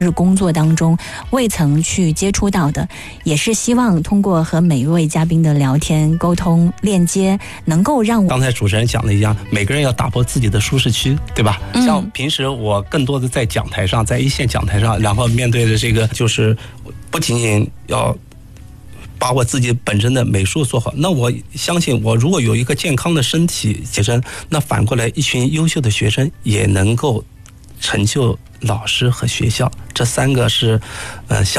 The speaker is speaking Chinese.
日工作当中未曾去接触到的，也是希望通过和每一位嘉宾的聊天沟通链接，能够让我刚才主持人讲的一样，每个人要打破自己的舒适区，对吧？像平时我更多的在讲台上，在一线讲台上，然后面对的这个就是不仅仅要把我自己本身的美术做好，那我相信我如果有一个健康的身体提升，那反过来一群优秀的学生也能够成就老师和学校，这三个是